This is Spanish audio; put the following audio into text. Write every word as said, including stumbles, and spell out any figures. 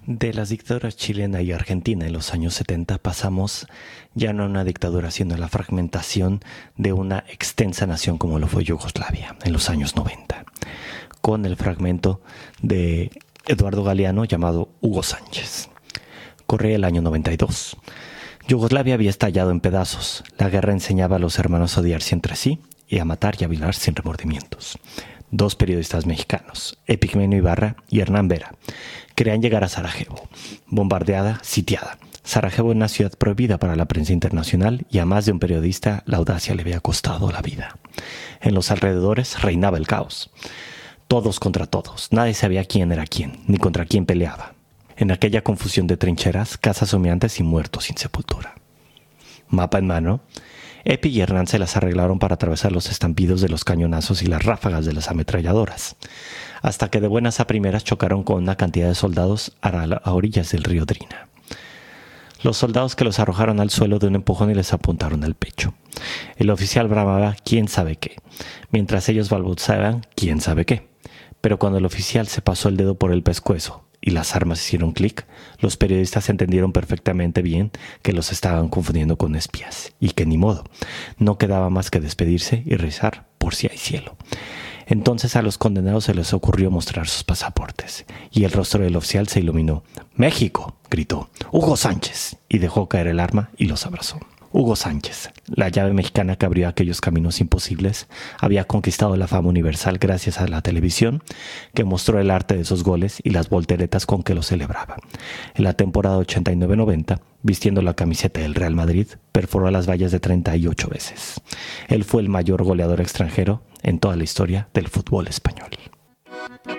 De las dictaduras chilena y argentina en los años setenta pasamos ya no a una dictadura, sino a la fragmentación de una extensa nación como lo fue Yugoslavia en los años noventa, con el fragmento de Eduardo Galeano llamado Hugo Sánchez. Corría el año noventa y dos. Yugoslavia había estallado en pedazos. La guerra enseñaba a los hermanos a odiarse entre sí y a matar y a violar sin remordimientos. Dos periodistas mexicanos, Epigmenio Ibarra y Hernán Vera, querían llegar a Sarajevo, bombardeada, sitiada. Sarajevo es una ciudad prohibida para la prensa internacional y a más de un periodista la audacia le había costado la vida. En los alrededores reinaba el caos. Todos contra todos, nadie sabía quién era quién, ni contra quién peleaba. En aquella confusión de trincheras, casas humeantes y muertos sin sepultura. Mapa en mano, Epi y Hernán se las arreglaron para atravesar los estampidos de los cañonazos y las ráfagas de las ametralladoras, hasta que de buenas a primeras chocaron con una cantidad de soldados a orillas del río Drina. Los soldados que los arrojaron al suelo de un empujón y les apuntaron al pecho. El oficial bramaba quién sabe qué, mientras ellos balbuceaban quién sabe qué. Pero cuando el oficial se pasó el dedo por el pescuezo y las armas hicieron clic, los periodistas entendieron perfectamente bien que los estaban confundiendo con espías y que ni modo, no quedaba más que despedirse y rezar por si hay cielo. Entonces a los condenados se les ocurrió mostrar sus pasaportes y el rostro del oficial se iluminó. ¡México!, gritó. ¡Hugo Sánchez! Y dejó caer el arma y los abrazó. Hugo Sánchez, la llave mexicana que abrió aquellos caminos imposibles, había conquistado la fama universal gracias a la televisión, que mostró el arte de esos goles y las volteretas con que los celebraba. En la temporada ochenta y nueve noventa, vistiendo la camiseta del Real Madrid, perforó las vallas de treinta y ocho veces. Él fue el mayor goleador extranjero en toda la historia del fútbol español.